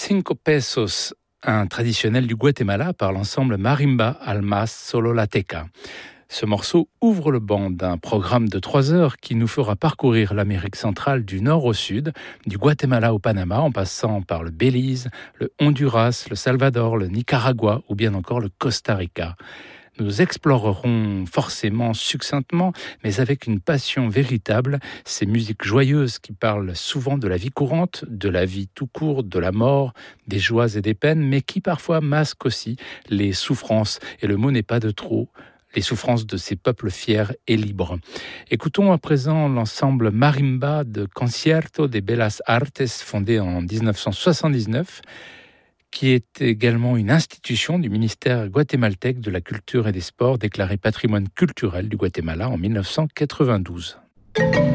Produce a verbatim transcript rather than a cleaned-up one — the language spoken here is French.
Cinco Pesos, un traditionnel du Guatemala par l'ensemble Marimba Almas Sololateca. Ce morceau ouvre le banc d'un programme de trois heures qui nous fera parcourir l'Amérique centrale du nord au sud, du Guatemala au Panama, en passant par le Belize, le Honduras, le Salvador, le Nicaragua ou bien encore le Costa Rica. Nous explorerons forcément succinctement, mais avec une passion véritable, ces musiques joyeuses qui parlent souvent de la vie courante, de la vie tout court, de la mort, des joies et des peines, mais qui parfois masquent aussi les souffrances, et le mot n'est pas de trop, les souffrances de ces peuples fiers et libres. Écoutons à présent l'ensemble Marimba de Concierto de Bellas Artes, fondé en dix-neuf cent soixante-dix-neuf, qui est également une institution du ministère guatémaltèque de la Culture et des Sports, déclaré patrimoine culturel du Guatemala en dix-neuf cent quatre-vingt-douze.